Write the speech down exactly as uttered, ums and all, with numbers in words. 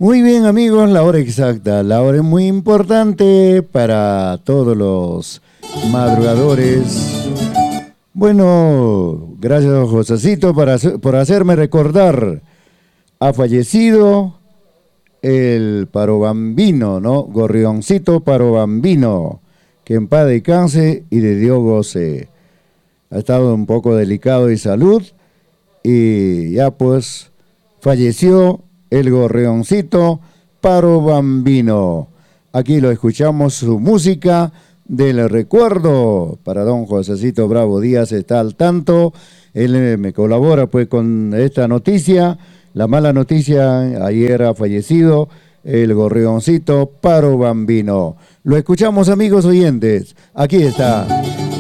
Muy bien amigos, la hora exacta, la hora es muy importante para todos los madrugadores. Bueno, gracias Josecito para, por hacerme recordar. Ha fallecido el Parobambino, ¿no? Gorrioncito Parobambino, que en paz descanse y de Dios goce. Ha estado un poco delicado de salud y ya pues falleció el Gorrioncito Parobambino. Aquí lo escuchamos, su música del recuerdo para don Josecito Bravo Díaz, está al tanto. Él eh, me colabora pues con esta noticia. La mala noticia, ayer ha fallecido el Gorrioncito Parobambino. Lo escuchamos amigos oyentes, aquí está.